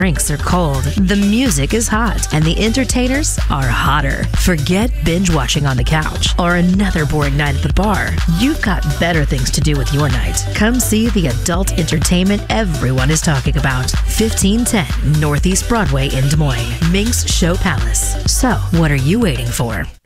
Drinks are cold, the music is hot, and the entertainers are hotter. Forget binge watching on the couch or another boring night at the bar. You've got better things to do with your night. Come see the adult entertainment everyone is talking about. 1510 Northeast Broadway in Des Moines. Minx Show Palace. So, what are you waiting for?